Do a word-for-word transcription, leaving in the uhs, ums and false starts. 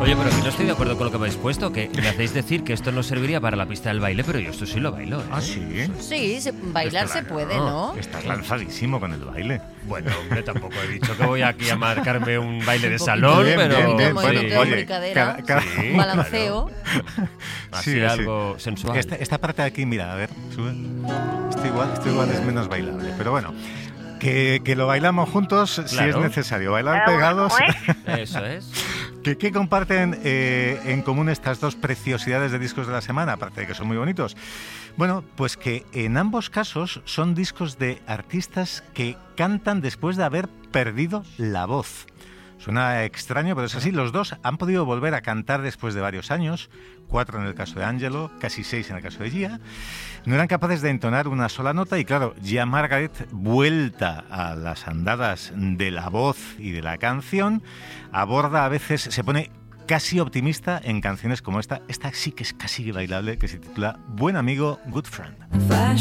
Oye, pero aquí no estoy de acuerdo con lo que habéis puesto, que me hacéis decir que esto no serviría para la pista del baile, pero yo esto sí lo bailo, ¿eh? ¿Ah, sí? Sí, se, bailar Está se la- puede, ¿no? Estás lanzadísimo con el baile. Bueno, hombre, tampoco he dicho que voy aquí a marcarme un baile de Un salón, Bien, pero... bien, bien. Un Bueno, movimiento de oye, brincadera, cada- cada- Sí, balanceo. Así Sí, sí. algo sensual. Esta, esta parte de aquí, mira, a ver, sube. Esto igual, esto igual es menos bailable, pero bueno. Que, que lo bailamos juntos si Claro. es necesario. Bailar pegados. Eso es. ¿Qué, qué comparten eh, en común estas dos preciosidades de discos de la semana? Aparte de que son muy bonitos. Bueno, pues que en ambos casos son discos de artistas que cantan después de haber perdido la voz. Suena extraño, pero es así. Los dos han podido volver a cantar después de varios años, cuatro en el caso de Angelo, casi seis en el caso de Gia. No eran capaces de entonar una sola nota y claro, Gia Margaret, vuelta a las andadas de la voz y de la canción, aborda a veces, se pone casi optimista en canciones como esta. Esta sí que es casi bailable, que se titula Buen Amigo, Good Friend.